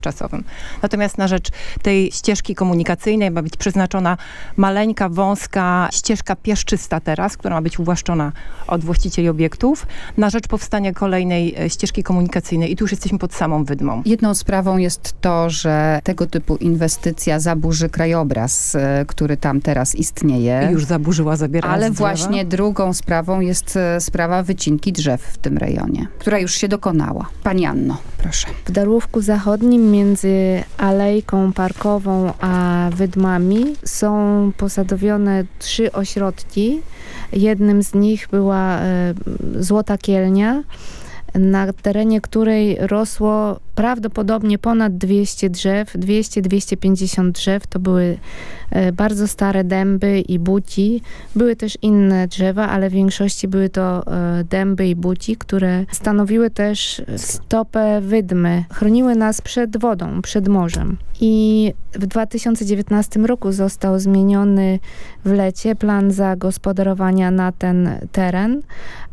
czasowym. Natomiast na rzecz tej ścieżki komunikacyjnej ma być przeznaczona maleńka, wąska ścieżka pieszczysta teraz, która ma być uwłaszczona od właścicieli obiektów, na rzecz powstania kolejnej ścieżki komunikacyjnej. I tu już jesteśmy pod samą Wydmą. Jedną sprawą jest to, że tego typu inwestycja zaburzy krajobraz, który tam teraz istnieje. I już zaburzyła, zabierając Ale drzewa. właśnie drugą sprawą jest sprawa wycinki drzew w tym rejonie, która już się dokonała. Pani Anno, proszę. W Darłówku Zachodnim między alejką parkową a Wydmami są posadowione 3 ośrodki. Jednym z nich była Złota Kielnia, na terenie której rosło prawdopodobnie ponad 200 drzew, 200-250 drzew. To były bardzo stare dęby i buci. Były też inne drzewa, ale w większości były to dęby i buci, które stanowiły też stopę Wydmy. Chroniły nas przed wodą, przed morzem. I w 2019 roku został zmieniony w lecie plan zagospodarowania na ten teren.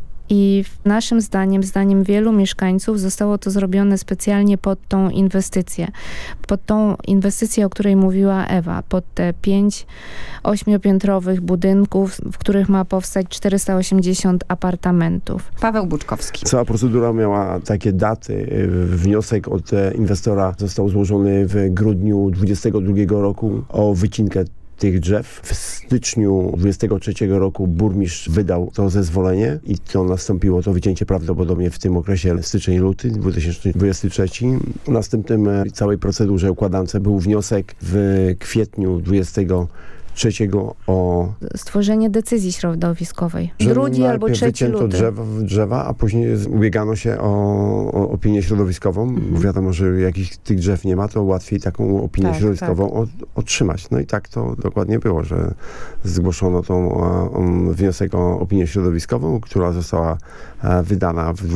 I naszym zdaniem wielu mieszkańców zostało to zrobione specjalnie pod tą inwestycję. Pod tą inwestycję, o której mówiła Ewa. Pod te 5 8-piętrowych budynków, w których ma powstać 480 apartamentów. Paweł Buczkowski. Cała procedura miała takie daty. Wniosek od inwestora został złożony w grudniu 2022 roku o wycinkę tych drzew. W styczniu 2023 roku burmistrz wydał to zezwolenie i to nastąpiło, to wycięcie prawdopodobnie w tym okresie styczeń-luty 2023. W następnym całej procedurze układance był wniosek w kwietniu 2023 o stworzenie decyzji środowiskowej. że Drugi albo najpierw 3 wycięto luty. drzewa, a później ubiegano się o opinię środowiskową. Bo wiadomo, że jakichś tych drzew nie ma, to łatwiej taką opinię środowiskową otrzymać. No i tak to dokładnie było, że zgłoszono wniosek o opinię środowiskową, która została wydana w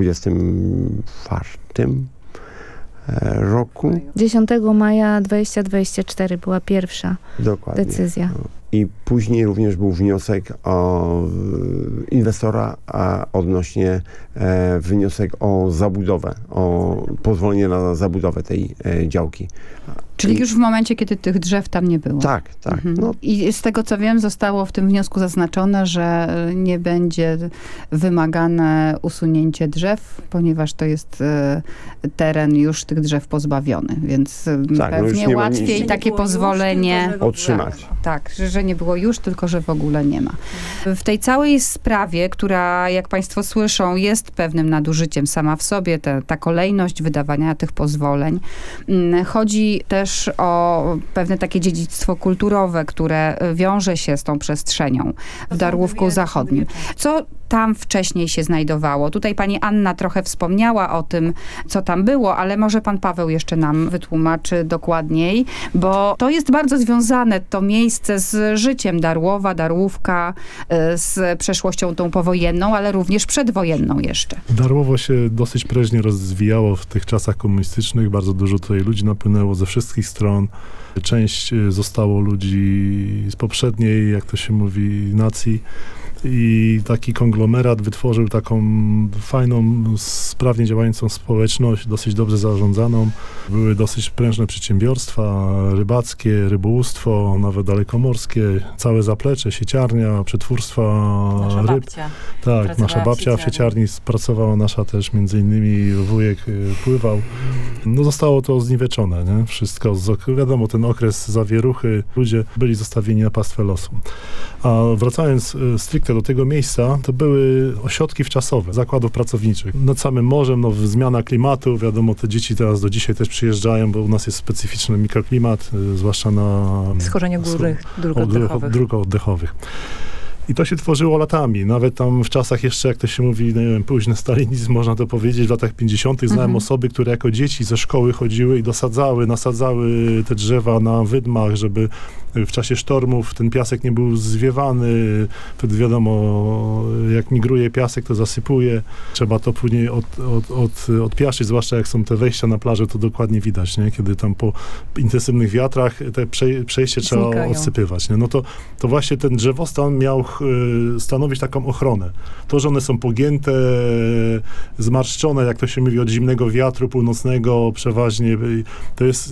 2024 roku. 10 maja 2024 była pierwsza decyzja. I później również był wniosek o inwestora odnośnie wniosek o zabudowę, o pozwolenie na zabudowę tej działki. Czyli już w momencie, kiedy tych drzew tam nie było. Tak. No. I z tego, co wiem, zostało w tym wniosku zaznaczone, że nie będzie wymagane usunięcie drzew, ponieważ to jest teren już tych drzew pozbawiony, więc pewnie łatwiej takie pozwolenie otrzymać. Tak, że nie było już, tylko że w ogóle nie ma. W tej całej sprawie, która, jak państwo słyszą, jest pewnym nadużyciem sama w sobie, ta kolejność wydawania tych pozwoleń, chodzi też o pewne takie dziedzictwo kulturowe, które wiąże się z tą przestrzenią w Darłówku Zachodnim. Co tam wcześniej się znajdowało? Tutaj pani Anna trochę wspomniała o tym, co tam było, ale może pan Paweł jeszcze nam wytłumaczy dokładniej, bo to jest bardzo związane, to miejsce, z życiem Darłowa, Darłówka, z przeszłością tą powojenną, ale również przedwojenną jeszcze. Darłowo się dosyć prężnie rozwijało w tych czasach komunistycznych. Bardzo dużo tutaj ludzi napłynęło ze wszystkich stron. Część zostało ludzi z poprzedniej, jak to się mówi, nacji. I taki konglomerat wytworzył taką fajną, sprawnie działającą społeczność, dosyć dobrze zarządzaną. Były dosyć prężne przedsiębiorstwa rybackie, rybołówstwo, nawet dalekomorskie, całe zaplecze, sieciarnia, przetwórstwa ryb. Babcia. Tak, nasza babcia w sieciarni pracowała, nasza też między innymi wujek pływał. No zostało to zniweczone, nie? Wszystko, wiadomo, ten okres zawieruchy, ludzie byli zostawieni na pastwę losu. A wracając stricte do tego miejsca, to były ośrodki wczasowe, zakładów pracowniczych. Nad samym morzem, zmiana klimatu, wiadomo, te dzieci teraz do dzisiaj też przyjeżdżają, bo u nas jest specyficzny mikroklimat, zwłaszcza na schorzenie górnych dróg oddechowych. I to się tworzyło latami. Nawet tam w czasach jeszcze, jak to się mówi, nie wiem, późny stalinizm, można to powiedzieć, w latach 50. Znałem osoby, które jako dzieci ze szkoły chodziły i nasadzały te drzewa na wydmach, żeby w czasie sztormów ten piasek nie był zwiewany. Wtedy wiadomo, jak migruje piasek, to zasypuje. Trzeba to później odpiaszyć, zwłaszcza jak są te wejścia na plażę, to dokładnie widać, nie? Kiedy tam po intensywnych wiatrach te przejście trzeba odsypywać. Nie? No to właśnie ten drzewostan miał stanowić taką ochronę. To, że one są pogięte, zmarszczone, jak to się mówi, od zimnego wiatru północnego przeważnie, to jest